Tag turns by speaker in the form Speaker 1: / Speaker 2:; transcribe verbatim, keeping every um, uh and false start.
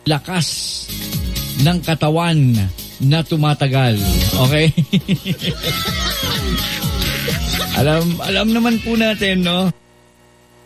Speaker 1: lakas ng katawan na tumatagal. Okay? alam alam naman po natin, no?